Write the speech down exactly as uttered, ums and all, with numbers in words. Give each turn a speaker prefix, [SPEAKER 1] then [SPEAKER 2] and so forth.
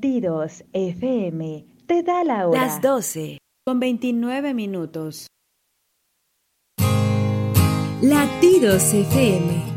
[SPEAKER 1] Latidos F M te da la hora.
[SPEAKER 2] Las doce, con veintinueve minutos.
[SPEAKER 3] Latidos F M.